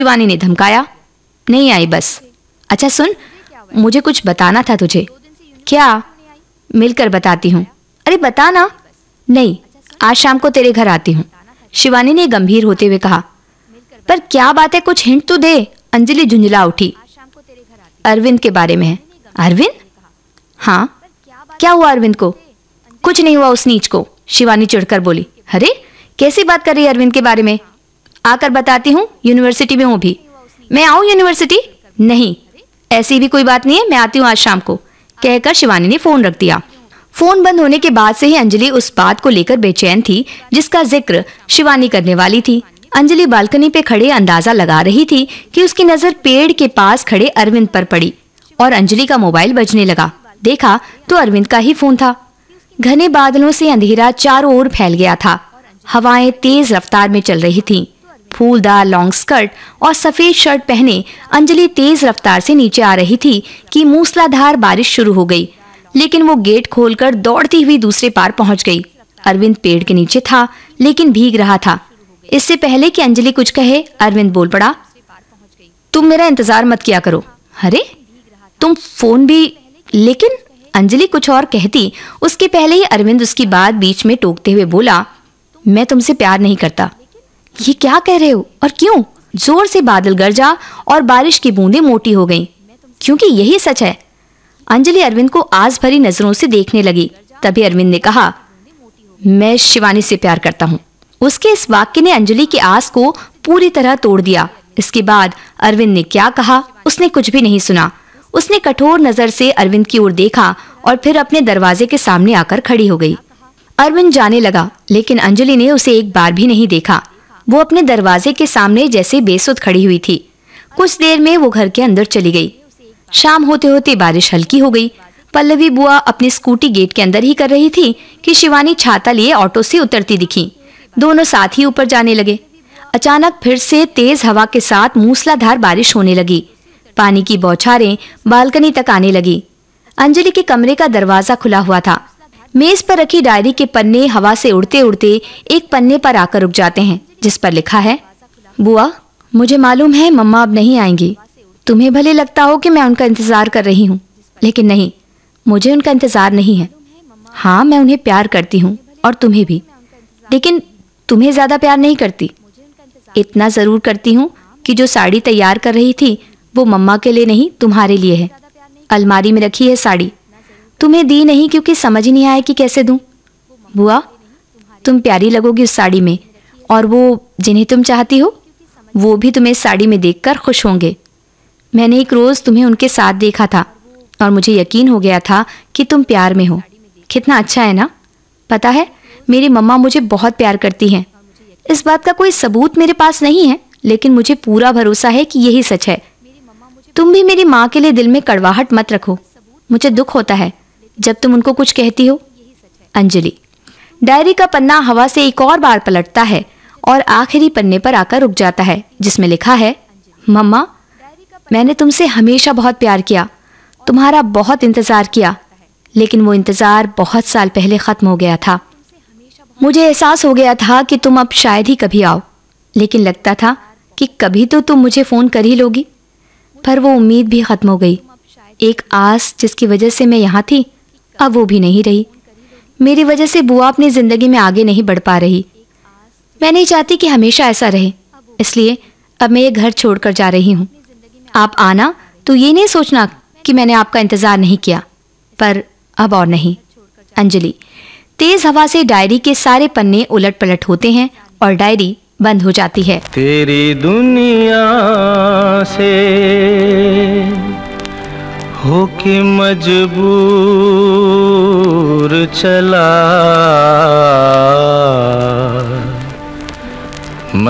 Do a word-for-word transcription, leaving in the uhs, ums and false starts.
शिवानी ने धमकाया। नहीं आई बस। अच्छा सुन, मुझे कुछ बताना था तुझे। क्या? मिलकर बताती हूँ। अरे बता ना। नहीं, आज शाम को तेरे घर आती हूँ, शिवानी ने गंभीर होते हुए कहा। पर क्या बात है, कुछ हिंट तो दे। अंजलि झुंझला उठी। अरविंद के बारे में है। अरविंद? हाँ, क्या हुआ अरविंद को? कुछ नहीं हुआ उस नीच को, शिवानी चिढ़कर बोली। अरे कैसी बात कर रही है अरविंद के बारे में? आकर बताती हूँ, यूनिवर्सिटी में हूँ भी। मैं आऊँ यूनिवर्सिटी? नहीं, ऐसी भी कोई बात नहीं है, मैं आती हूँ आज शाम को, कहकर शिवानी ने फोन रख दिया। फोन बंद होने के बाद से ही अंजलि उस बात को लेकर बेचैन थी जिसका जिक्र शिवानी करने वाली थी। अंजलि बालकनी पे खड़े अंदाजा लगा रही थी कि उसकी नजर पेड़ के पास खड़े अरविंद पर पड़ी और अंजलि का मोबाइल बजने लगा। देखा तो अरविंद का ही फोन था। घने बादलों से अंधेरा चारों ओर फैल गया था। हवाएं तेज रफ्तार में चल रही थीं। फूलदार लॉन्ग स्कर्ट और सफेद शर्ट पहने अंजलि तेज रफ्तार से नीचे आ रही थी कि मूसलाधार बारिश शुरू हो गई, लेकिन वो गेट खोलकर दौड़ती हुई दूसरे पार पहुंच गई। अरविंद पेड़ के नीचे था लेकिन भीग रहा था। इससे पहले कि अंजलि कुछ कहे, अरविंद बोल पड़ा। तुम मेरा इंतजार मत किया करो। अरे तुम फोन भी? लेकिन अंजलि कुछ और कहती उसके पहले ही अरविंद उसकी बात बीच में टोकते हुए बोला, मैं तुमसे प्यार नहीं करता। ये क्या कह रहे हो और क्यों? जोर से बादल गरजा और बारिश की बूंदें मोटी हो गईं, क्योंकि यही सच है। अंजलि अरविंद को आस भरी नजरों से देखने लगी। तभी अरविंद ने कहा, मैं शिवानी से प्यार करता हूँ। उसके इस वाक्य ने अंजलि की आस को पूरी तरह तोड़ दिया। इसके बाद अरविंद ने क्या कहा उसने कुछ भी नहीं सुना। उसने कठोर नजर से अरविंद की ओर देखा और फिर अपने दरवाजे के सामने आकर खड़ी हो गई। अरविंद जाने लगा, लेकिन अंजलि ने उसे एक बार भी नहीं देखा। वो अपने दरवाजे के सामने जैसे बेसुध खड़ी हुई थी। कुछ देर में वो घर के अंदर चली गई। शाम होते होते बारिश हल्की हो गई। पल्लवी बुआ अपनी स्कूटी गेट के अंदर ही कर रही थी कि शिवानी छाता लिए ऑटो से उतरती दिखी। दोनों साथ ही ऊपर जाने लगे। अचानक फिर से तेज हवा के साथ मूसलाधार बारिश होने लगी। पानी की बौछारें बालकनी तक आने लगी। अंजलि के कमरे का दरवाजा खुला हुआ था। मेज पर रखी डायरी के पन्ने हवा से उड़ते उड़ते एक पन्ने पर आकर रुक जाते हैं, जिस पर लिखा है, बुआ, मुझे मालूम है मम्मा अब नहीं आएंगी। तुम्हें भले लगता हो कि मैं उनका इंतजार कर रही हूँ, लेकिन नहीं, मुझे उनका इंतजार नहीं है। हाँ, मैं उन्हें प्यार करती हूँ और तुम्हें भी, लेकिन तुम्हें ज्यादा प्यार नहीं करती। इतना जरूर करती हूँ कि जो साड़ी तैयार कर रही थी वो मम्मा के लिए नहीं, तुम्हारे लिए है। अलमारी में रखी है साड़ी, तुम्हें दी नहीं क्योंकि समझ ही नहीं आया कि कैसे दूं। बुआ, तुम प्यारी लगोगी उस साड़ी में, और वो जिन्हें तुम चाहती हो वो भी तुम्हें साड़ी में देखकर खुश होंगे। मैंने एक रोज तुम्हें उनके साथ देखा था और मुझे यकीन हो गया था कि तुम प्यार में हो। कितना अच्छा है ना? पता है, मेरी मम्मा मुझे बहुत प्यार करती हैं। इस बात का कोई सबूत मेरे पास नहीं है, लेकिन मुझे पूरा भरोसा है कि यही सच है। तुम भी मेरी माँ के लिए दिल में कड़वाहट मत रखो। मुझे दुख होता है जब तुम उनको कुछ कहती हो। अंजलि। डायरी का पन्ना हवा से एक और बार पलटता है और आखिरी पन्ने पर आकर रुक जाता है, जिसमें लिखा है, मम्मा, मैंने तुमसे हमेशा बहुत प्यार किया, तुम्हारा बहुत इंतजार किया, लेकिन वो इंतजार बहुत साल पहले खत्म हो गया था। मुझे एहसास हो गया था कि तुम अब शायद ही कभी आओ, लेकिन लगता था कि कभी तो तुम मुझे फोन कर ही लोगी। पर वो उम्मीद भी खत्म हो गई। एक आस जिसकी वजह से मैं यहाँ थी, अब वो भी नहीं रही। मेरी वजह से बुआ अपनी जिंदगी में आगे नहीं बढ़ पा रही। मैं नहीं चाहती कि हमेशा ऐसा रहे, इसलिए अब मैं ये घर छोड़कर जा रही हूँ। आप आना तो ये नहीं सोचना कि मैंने आपका इंतजार नहीं किया, पर अब और नहीं। अंजलि। तेज हवा से डायरी के सारे पन्ने उलट पलट होते हैं और डायरी बंद हो जाती है। तेरी दुनिया से होके मजबूर चला